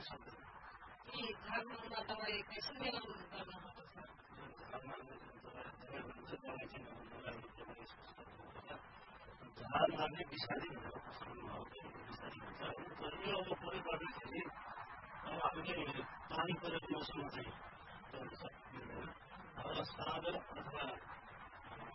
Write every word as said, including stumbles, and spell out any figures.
सक्दैन। कि झार्नुमा तपाईँ एकैछिन मिलाउनु गर्न सक्छ झार मार्ने बिस्तारै हुन्छ, बिस्तारै हुन्छ। तर यो अब प्रयोग गर्दाखेरि अब हामीले पानी परेको मौसममा चाहिँ साँझ अथवा